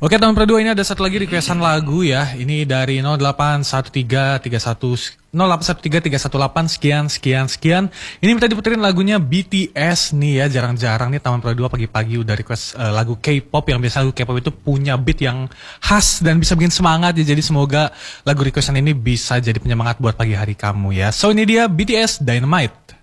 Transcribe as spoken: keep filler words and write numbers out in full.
Oke teman berdua, ini ada satu lagi requestan lagu ya. Ini dari nol delapan satu tiga tiga satu nol delapan satu tiga tiga satu delapan sekian sekian sekian. Ini minta diputerin lagunya B T S nih ya. Jarang-jarang nih teman berdua pagi-pagi udah request uh, lagu K-pop, yang biasa lagu K-pop itu punya beat yang khas dan bisa bikin semangat ya. Jadi semoga lagu requestan ini bisa jadi penyemangat buat pagi hari kamu ya. So ini dia B T S Dynamite.